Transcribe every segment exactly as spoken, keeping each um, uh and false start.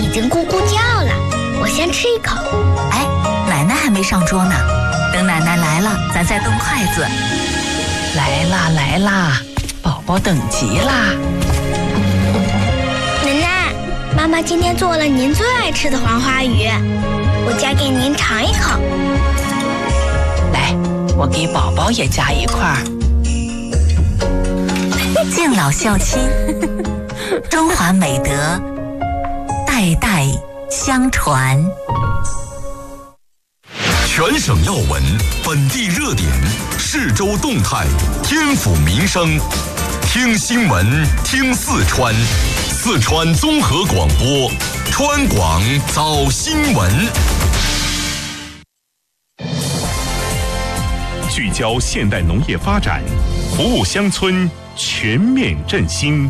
经咕咕叫了，我先吃一口。 哎，奶奶还没上桌呢，等奶奶来了，咱再动筷子。 来啦来啦，宝宝等急啦！ 奶奶，妈妈今天做了您最爱吃的黄花鱼，我夹给您尝一口。 来，我给宝宝也夹一块儿。 敬老孝亲，中华美德代代相传。 全省要闻，本地热点，市州动态，天府民生，听新闻，听四川，四川综合广播，川广早新闻。 聚焦现代农业发展，服务乡村，全面振兴。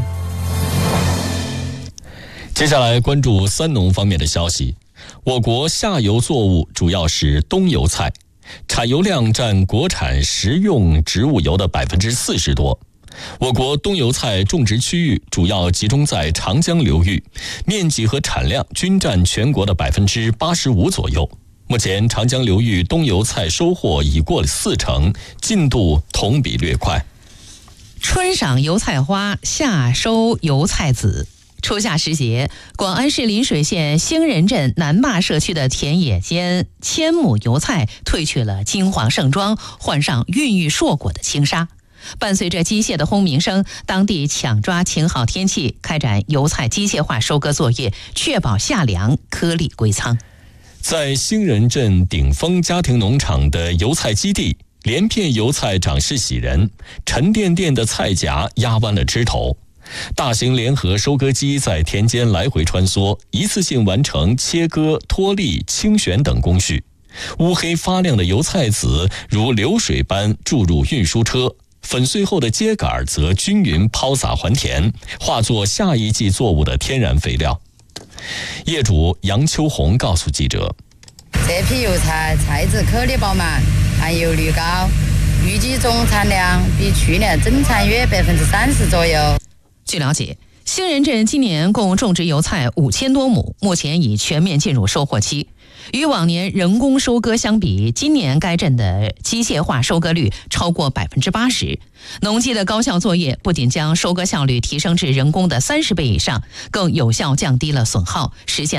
接下来关注三农方面的消息。我国下游作物主要是冬油菜，产油量占国产食用植物油的百分之四十多。我国冬油菜种植区域主要集中在长江流域，面积和产量均占全国的百分之八十五左右。目前，长江流域冬油菜收获已过了四成，进度同比略快。 春赏油菜花，夏收油菜籽。初夏时节，广安市临水县兴仁镇南坝社区的田野间，千亩油菜褪去了金黄盛装，换上孕育硕果的轻纱。伴随着机械的轰鸣声，当地抢抓晴好天气，开展油菜机械化收割作业，确保夏粮颗粒归仓。 在兴仁镇顶峰家庭农场的油菜基地，连片油菜长势喜人，沉甸甸的菜荚压弯了枝头。大型联合收割机在田间来回穿梭，一次性完成切割、脱粒、清选等工序。乌黑发亮的油菜籽如流水般注入运输车，粉碎后的秸秆则均匀抛洒还田，化作下一季作物的天然肥料。业主杨秋红告诉记者， 这批油菜菜籽颗粒饱满，含油率高，预计总产量比去年增产约百分之三十左右。 据了解，兴仁镇今年共种植油菜五千多亩，目前已全面进入收获期。与往年人工收割相比，今年该镇的机械化收割率超过百分之八十。农机的高效作业不仅将收割效率提升至人工的三十倍以上，更有效降低了损耗，实现